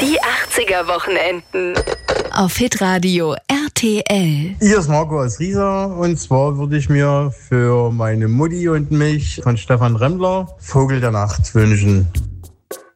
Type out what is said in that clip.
Die 80er-Wochenenden. Auf Hitradio RTL. Hier ist Marco aus Riesa und zwar würde ich mir für meine Mutti und mich von Stefan Remmler Vogel der Nacht wünschen.